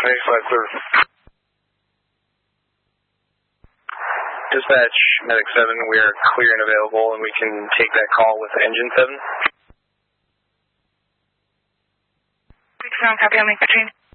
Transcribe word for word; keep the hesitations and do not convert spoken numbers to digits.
ninety-five, clear. Dispatch, Medic seven, we are clear and available, and we can take that call with Engine seven. Medic seven, copy, I'll make the change.